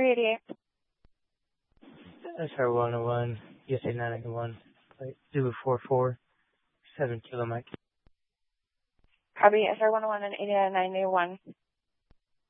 388. SR 101, USA 991, Zulu 44, 7 Kilo Mike. Copy, SR 101 and 8991.